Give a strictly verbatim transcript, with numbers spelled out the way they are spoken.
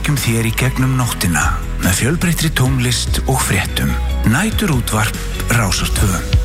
fylgjum þér í gegnum nóttina með fjölbreyttri tónlist og fréttum. Næturútvarp Rásar tvö.